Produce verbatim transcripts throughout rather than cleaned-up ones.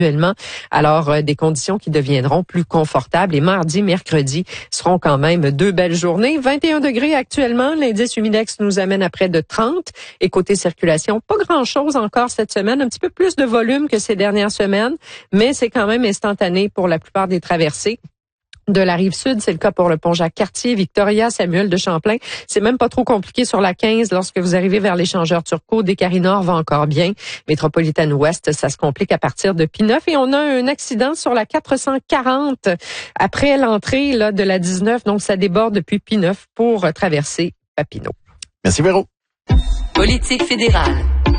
actuellement. Alors, euh, des conditions qui deviendront plus confortables. Et mardi, mercredi seront quand même deux belles journées. vingt et un degrés actuellement. L'indice humidex nous amène à près de trente. Et côté circulation, pas grand-chose encore cette semaine. Un petit peu plus de volume que ces dernières semaines, mais c'est quand même instantané pour la plupart des traversées. De la rive sud, c'est le cas pour le pont Jacques-Cartier, Victoria, Samuel de Champlain. C'est même pas trop compliqué sur la quinze lorsque vous arrivez vers l'échangeur Turcot. Descaries-Nord va encore bien. Métropolitaine Ouest, ça se complique à partir de P neuf. Et on a un accident sur la quatre cent quarante après l'entrée là de la dix-neuf. Donc, ça déborde depuis P neuf pour traverser Papineau. Merci, Véro. Politique fédérale.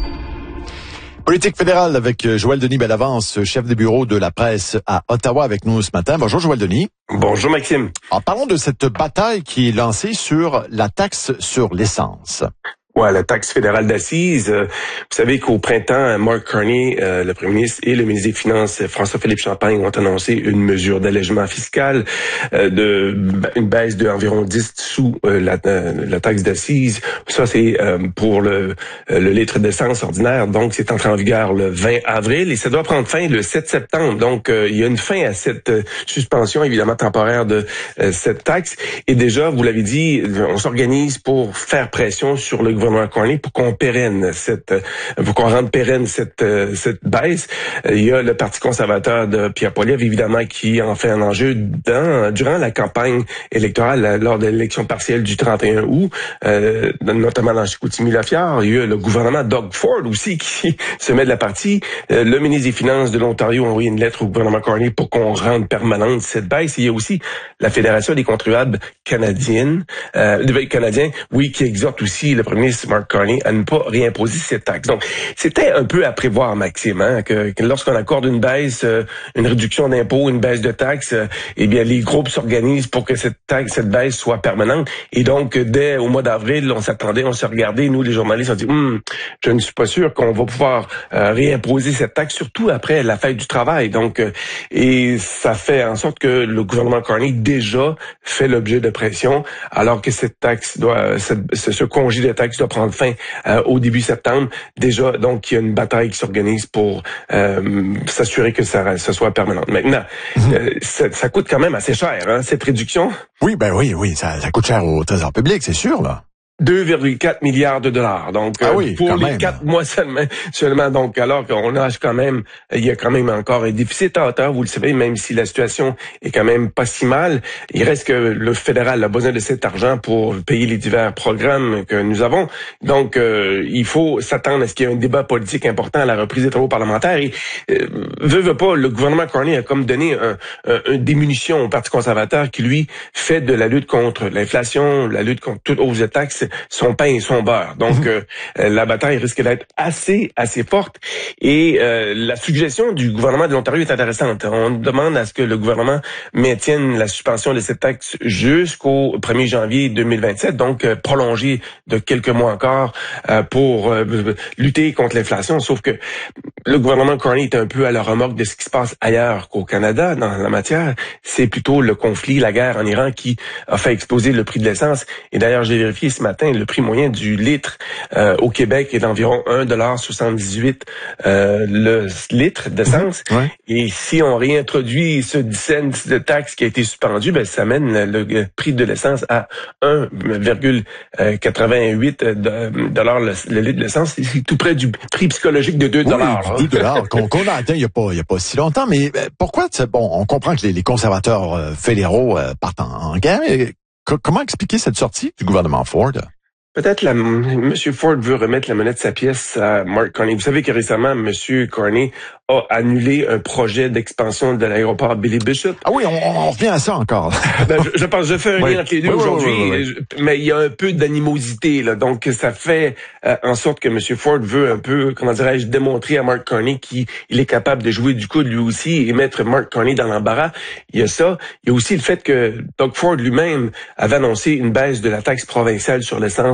Politique fédérale avec Joël Denis Bellavance, chef des bureaux de la presse à Ottawa avec nous ce matin. Bonjour Joël Denis. Bonjour Maxime. Alors parlons de cette bataille qui est lancée sur la taxe sur l'essence. Ouais, la taxe fédérale d'assises. Euh, vous savez qu'au printemps, Mark Carney, euh, le premier ministre, et le ministre des Finances, François-Philippe Champagne, ont annoncé une mesure d'allègement fiscal, euh, de une baisse de environ dix sous euh, la, euh, la taxe d'assises. Ça, c'est euh, pour le, le litre d'essence ordinaire. Donc, c'est entré en vigueur le vingt avril et ça doit prendre fin le sept septembre. Donc, euh, il y a une fin à cette euh, suspension, évidemment, temporaire de euh, cette taxe. Et déjà, vous l'avez dit, on s'organise pour faire pression sur le gouvernement Carney pour qu'on pérenne cette, pour qu'on rende pérenne cette cette baisse. Il y a le Parti conservateur de Pierre Poilievre, évidemment, qui en fait un enjeu dans, durant la campagne électorale lors de l'élection partielle du trente et un août, euh, notamment dans Chicoutimi-Lafiard. Il y a le gouvernement Doug Ford aussi qui se met de la partie. Euh, le ministre des Finances de l'Ontario a envoyé une lettre au gouvernement Carney pour qu'on rende permanente cette baisse. Il y a aussi la Fédération des contribuables canadiennes, euh, canadiens, oui, qui exhorte aussi le premier ministre Mark Carney à ne pas réimposer cette taxe. Donc, c'était un peu à prévoir, Maxime, hein, que, que lorsqu'on accorde une baisse, euh, une réduction d'impôts, une baisse de taxes, euh, eh bien, les groupes s'organisent pour que cette taxe, cette baisse soit permanente. Et donc, dès au mois d'avril, on s'attendait, on s'est regardé, nous, les journalistes, on dit, hum, je ne suis pas sûr qu'on va pouvoir euh, réimposer cette taxe, surtout après la fête du travail. Donc, euh, et ça fait en sorte que le gouvernement Carney déjà fait l'objet de pression, alors que cette taxe doit, cette, ce, ce congé de taxe doit prendre fin euh, au début septembre. Déjà, donc, il y a une bataille qui s'organise pour euh, s'assurer que ça, ça soit permanent. Maintenant, mm-hmm. euh, ça, ça coûte quand même assez cher, hein, cette réduction. Oui, ben oui, oui, ça, ça coûte cher au Trésor public, c'est sûr, là. deux virgule quatre milliards de dollars. Donc, ah oui, euh, pour les même. quatre mois seulement, seulement. Donc, alors qu'on a quand même, il y a quand même encore un déficit à hauteur, vous le savez, même si la situation est quand même pas si mal. Il reste que le fédéral a besoin de cet argent pour payer les divers programmes que nous avons. Donc, euh, il faut s'attendre à ce qu'il y ait un débat politique important à la reprise des travaux parlementaires. Et, euh, veut, veut pas, le gouvernement Carney a comme donné un, un, une diminution au Parti conservateur qui, lui, fait de la lutte contre l'inflation, la lutte contre toute hausse de taxes, son pain et son beurre. Donc, mmh. euh, la bataille risque d'être assez, assez forte. Et euh, la suggestion du gouvernement de l'Ontario est intéressante. On demande à ce que le gouvernement maintienne la suspension de cette taxe jusqu'au premier janvier deux mille vingt-sept, donc euh, prolongée de quelques mois encore euh, pour euh, lutter contre l'inflation. Sauf que le gouvernement Carney est un peu à la remorque de ce qui se passe ailleurs qu'au Canada dans la matière. C'est plutôt le conflit, la guerre en Iran qui a fait exploser le prix de l'essence. Et d'ailleurs, j'ai vérifié ce matin, le prix moyen du litre euh, au Québec est d'environ un dollar soixante-dix-huit euh, le litre d'essence. Mmh, ouais. Et si on réintroduit ce dix cents de taxe qui a été suspendu, ben ça mène le, le prix de l'essence à un virgule quatre-vingt-huit dollars le, le litre d'essence. C'est tout près du prix psychologique de deux dollars. Oui, deux dollars qu'on, qu'on a atteint il y a pas il y a pas si longtemps. Mais pourquoi bon, on comprend que les, les conservateurs euh, fédéraux euh, partent en, en guerre. Mais comment expliquer cette sortie du gouvernement Ford? Peut-être la, M. Ford veut remettre la monnaie de sa pièce à Mark Carney. Vous savez que récemment, M. Carney a annulé un projet d'expansion de l'aéroport Billy Bishop. Ah oui, on, on revient à ça encore. ben, je, je pense, je fais un lien oui. entre les deux oui, aujourd'hui, oui, oui, oui. mais il y a un peu d'animosité, là. Donc, ça fait euh, en sorte que M. Ford veut un peu, comment dirais-je, démontrer à Mark Carney qu'il il est capable de jouer du coude lui aussi et mettre Mark Carney dans l'embarras. Il y a ça. Il y a aussi le fait que Doug Ford lui-même avait annoncé une baisse de la taxe provinciale sur l'essence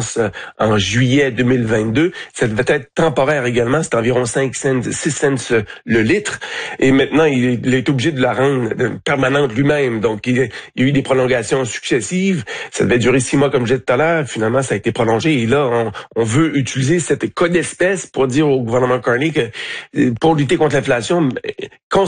essence en juillet deux mille vingt-deux. Ça devait être temporaire également. C'est environ cinq cents, six cents le litre. Et maintenant, il, il est obligé de la rendre permanente lui-même. Donc, il, il y a eu des prolongations successives. Ça devait durer six mois, comme je disais tout à l'heure. Finalement, ça a été prolongé. Et là, on, on veut utiliser cette cas d'espèce pour dire au gouvernement Carney que pour lutter contre l'inflation,